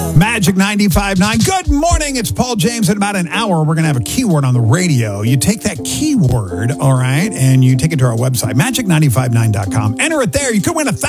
Magic 95.9. Good morning. It's Paul James. In about an hour, we're going to have a keyword on the radio. You take that keyword, all right, and you take it to our website, magic959.com. Enter it there. You could win